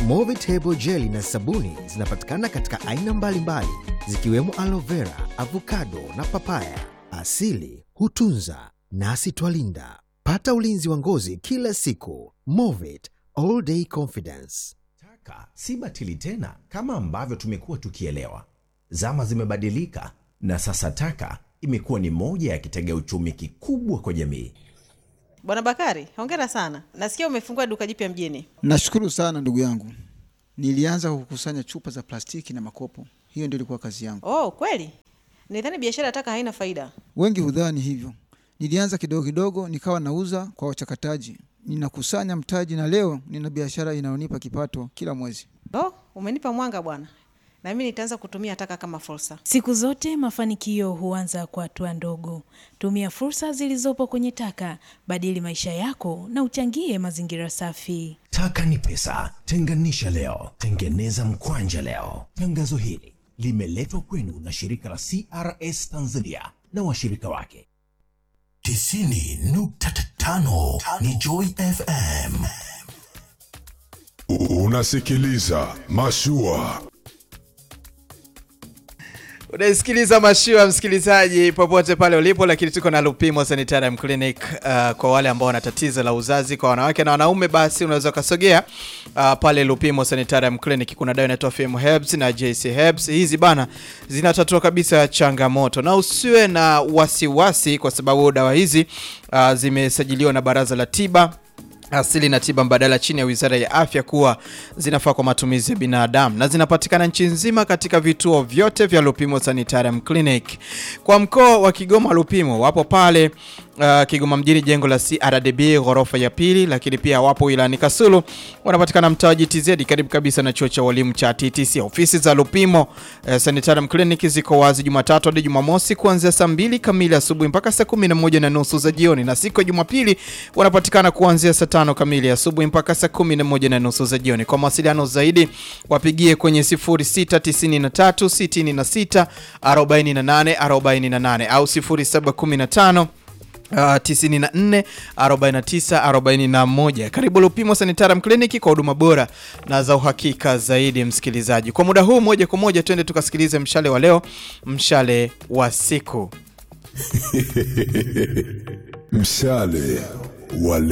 Movitable Jelly na sabuni zinapatikana katika aina mbalimbali zikiwemo aloe vera, avocado na papaya. Asili hutunza nasi twalinda. Pata ulinzi wa ngozi kila siku. Movit All Day Confidence. Taka si batili tena kama ambavyo tumekuwa tukielewa. Zama zimebadilika na sasa taka imekuwa ni moja ya kitega uchumi kikubwa kwa jamii. Bwana Bakari, hongera sana. Nasikia umefungua duka jipya mjini. Nashukuru sana ndugu yangu. Nilianza kukusanya chupa za plastiki na makopo. Hiyo ndio ilikuwa kazi yangu. Oh, kweli? Nidhani biashara ya taka haina faida. Wengi hudhani hivyo. Nilianza kidogo kidogo nikawa nauza kwa wachakataji. Ninakusanya mtaji na leo nina biashara inayonipa kipato kila mwezi. Oh, umenipa mwanga bwana. Na mimi nitaanza kutumia taka kama fursa. Siku zote mafanikio huanza kwa hatua ndogo. Tumia fursa zilizopo kwenye taka, badili maisha yako na uchangie mazingira safi. Taka ni pesa, tenganisha leo, tengeneza mkwanja leo. Tangazo hili limeletwa kwenu na shirika la CRS Tanzania na washirika wake. 90.5 ni Joy FM. Unasikiliza Mashua. Unasikiliza Mashua msikilizaji popote pale ulipo, lakini tuko na Lupimo Sanitarium Clinic kwa wale ambao wana tatizo la uzazi kwa wanawake na wanaume, basi unaweza kusogea pale Lupimo Sanitarium Clinic. Kuna dawa inaitwa FM Herbs na JC Herbs. Hizi bana zinatatua kabisa changamoto, na usiwe na wasiwasi kwa sababu dawa hizi zimesajiliwa na Baraza la Tiba Asili na Tiba Mbadala chini ya Wizara ya Afya kuwa zinafaa kwa matumizi ya binadamu, na zinapatikana nchi nzima katika vituo vyote vya Lupimo Sanitarium Clinic. Kwa mkoa wa Kigoma, Lupimo wapo pale Kigoma mjini, jengo la CRDB ghorofa ya pili, lakini pia wapo wilayani Kasulu, wanapatikana mtaa GTZ karibu kabisa na chuo cha walimu cha TTC. Ofisi za Lupimo Sanitarium Clinic ziko wazi Jumatatu hadi Jumamosi kuanzia saa 2 kamili asubuhi mpaka saa 11:30 za jioni, na siku ya Jumapili wanapatikana kuanzia saa 5 kamili asubuhi mpaka saa 11:30 za jioni. Kwa mawasiliano zaidi wapigie kwenye 0693 66 48 48 au 0715 94 49 41. Karibu Lupimo Sanitarium Clinic kwa huduma bora na za uhakika zaidi msikilizaji. Kwa muda huu moja kwa moja twende tukasikilize mshale wa leo, mshale wa siku. Mshale wa